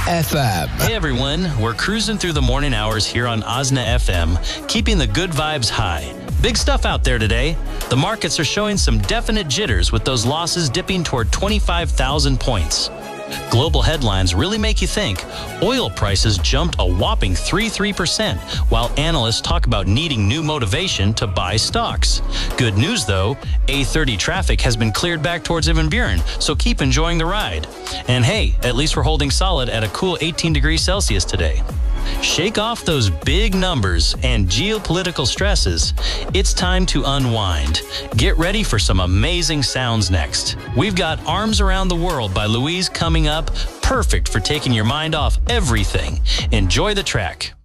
FM. Hey everyone, we're cruising through the morning hours here on Osna FM, keeping the good vibes high. Big stuff out there today. The markets are showing some definite jitters with those losses dipping toward 25,000 points. Global headlines really make you think. Oil prices jumped a whopping 3%, while analysts talk about needing new motivation to buy stocks. Good news though, A30 traffic has been cleared back towards Van Buren, so keep enjoying the ride. And hey, at least we're holding solid at a cool 18 degrees Celsius today. Shake off those big numbers and geopolitical stresses. It's time to unwind. Get ready for some amazing sounds next. We've got Arms Around the World by Louise coming up, perfect for taking your mind off everything. Enjoy the track.